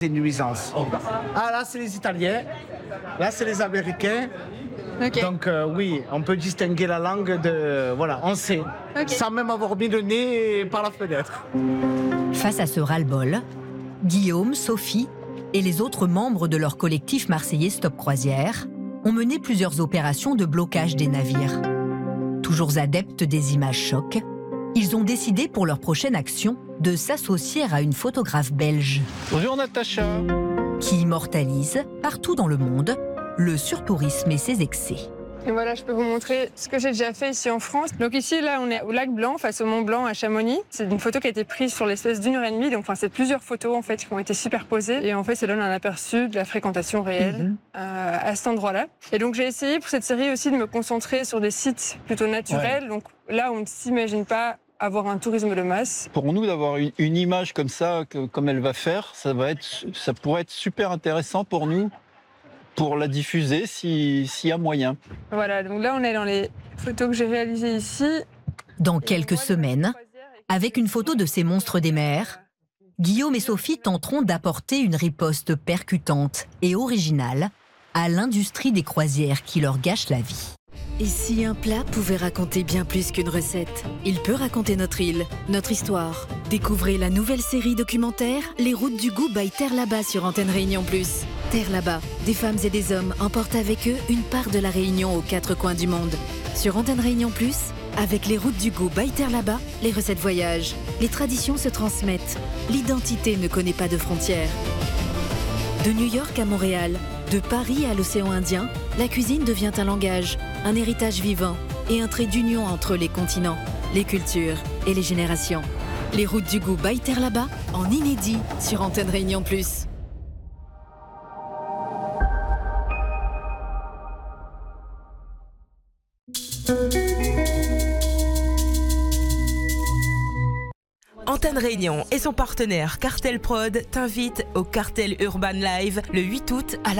des nuisances. Ah là, c'est les Italiens, là, c'est les Américains. Okay. Donc oui, on peut distinguer la langue de... Voilà, on sait, sans même avoir mis le nez par la fenêtre. Face à ce ras-le-bol, Guillaume, Sophie et les autres membres de leur collectif marseillais Stop Croisière ont mené plusieurs opérations de blocage des navires. Toujours adeptes des images chocs, ils ont décidé pour leur prochaine action de s'associer à une photographe belge. Bonjour Natacha. Qui immortalise, partout dans le monde, le surtourisme et ses excès. Et voilà, je peux vous montrer ce que j'ai déjà fait ici en France. Donc ici, là, on est au lac Blanc, face au Mont Blanc, à Chamonix. C'est une photo qui a été prise sur l'espace d'1h30. Donc, c'est plusieurs photos en fait qui ont été superposées. Et en fait, ça donne un aperçu de la fréquentation réelle à cet endroit-là. Et donc, j'ai essayé pour cette série aussi de me concentrer sur des sites plutôt naturels. Ouais. Donc là, on ne s'imagine pas avoir un tourisme de masse. Pour nous, d'avoir une image comme ça, comme elle va faire, ça pourrait être super intéressant pour nous, pour la diffuser s'il y a moyen. Voilà, donc là on est dans les photos que j'ai réalisées ici. Dans quelques semaines, avec une photo de ces monstres des mers, Guillaume et Sophie tenteront d'apporter une riposte percutante et originale à l'industrie des croisières qui leur gâche la vie. Et si un plat pouvait raconter bien plus qu'une recette? Il peut raconter notre île, notre histoire. Découvrez la nouvelle série documentaire Les Routes du Goût by Terre Là-bas sur Antenne Réunion Plus. Terre Là-bas, des femmes et des hommes emportent avec eux une part de la Réunion aux 4 coins du monde. Sur Antenne Réunion Plus, avec Les Routes du Goût by Terre Là-bas, les recettes voyagent, les traditions se transmettent, l'identité ne connaît pas de frontières. De New York à Montréal, de Paris à l'océan Indien, la cuisine devient un langage, un héritage vivant et un trait d'union entre les continents, les cultures et les générations. Les Routes du Goût by Terre Là-bas, en inédit sur Antenne Réunion Plus. Antenne Réunion et son partenaire Cartel Prod t'invitent au Cartel Urban Live le 8 août à la